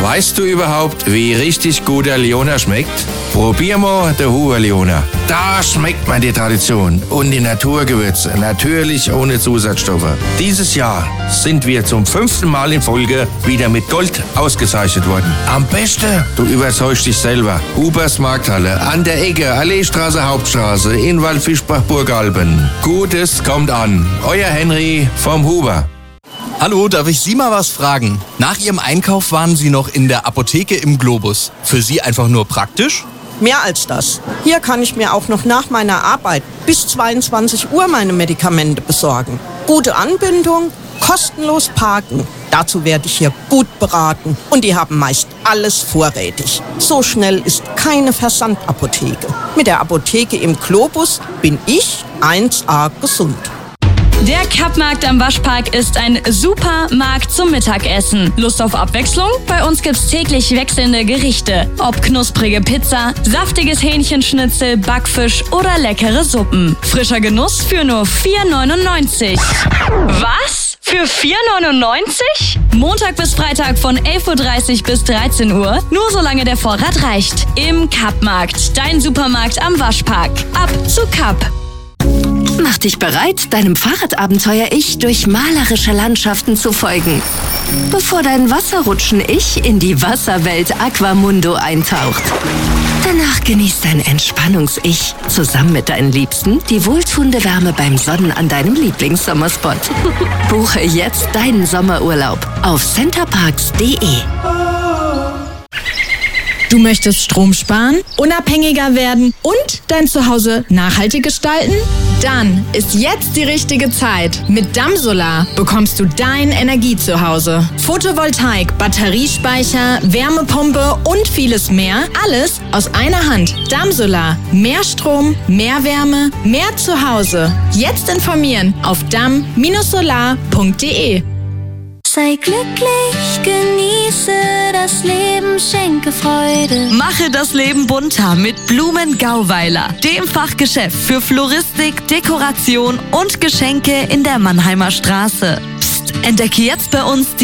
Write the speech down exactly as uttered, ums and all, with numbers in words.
Weißt du überhaupt, wie richtig guter Leona schmeckt? Probier mal den Huber Leona. Da schmeckt man die Tradition und die Naturgewürze, natürlich ohne Zusatzstoffe. Dieses Jahr sind wir zum fünften Mal in Folge wieder mit Gold ausgezeichnet worden. Am besten, du überzeugst dich selber. Hubers Markthalle, an der Ecke, Alleestraße, Hauptstraße, in Waldfischbach-Burgalben. Gutes kommt an. Euer Henry vom Huber. Hallo, darf ich Sie mal was fragen? Nach Ihrem Einkauf waren Sie noch in der Apotheke im Globus. Für Sie einfach nur praktisch? Mehr als das. Hier kann ich mir auch noch nach meiner Arbeit bis zweiundzwanzig Uhr meine Medikamente besorgen. Gute Anbindung, kostenlos parken. Dazu werde ich hier gut beraten. Und die haben meist alles vorrätig. So schnell ist keine Versandapotheke. Mit der Apotheke im Globus bin ich eins A gesund. Der Kappmarkt am Waschpark ist ein super Markt zum Mittagessen. Lust auf Abwechslung? Bei uns gibt's täglich wechselnde Gerichte. Ob knusprige Pizza, saftiges Hähnchenschnitzel, Backfisch oder leckere Suppen. Frischer Genuss für nur vier neunundneunzig. Was? Für vier neunundneunzig? Montag bis Freitag von elf Uhr dreißig bis dreizehn Uhr. Nur solange der Vorrat reicht. Im Kappmarkt. Dein Supermarkt am Waschpark. Ab zu Kapp. Mach dich bereit, deinem Fahrradabenteuer-Ich durch malerische Landschaften zu folgen, bevor dein Wasserrutschen-Ich in die Wasserwelt Aquamundo eintaucht. Danach genießt dein Entspannungs-Ich zusammen mit deinen Liebsten die wohltuende Wärme beim Sonnen an deinem Lieblingssommerspot. Buche jetzt deinen Sommerurlaub auf centerparks punkt de. Du möchtest Strom sparen, unabhängiger werden und dein Zuhause nachhaltig gestalten? Dann ist jetzt die richtige Zeit. Mit Damsolar bekommst du dein Energiezuhause. Photovoltaik, Batteriespeicher, Wärmepumpe und vieles mehr. Alles aus einer Hand. Damsolar. Mehr Strom, mehr Wärme, mehr Zuhause. Jetzt informieren auf dam solar punkt de. Sei glücklich, genieße das Leben, schenke Freude. Mache das Leben bunter mit Blumen Gauweiler, dem Fachgeschäft für Floristik, Dekoration und Geschenke in der Mannheimer Straße. Psst, entdecke jetzt bei uns die